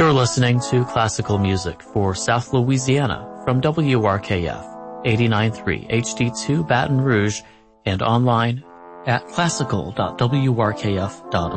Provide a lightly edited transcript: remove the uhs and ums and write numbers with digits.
You're listening to classical music for South Louisiana from WRKF 89.3 HD2 Baton Rouge and online at classical.wrkf.org.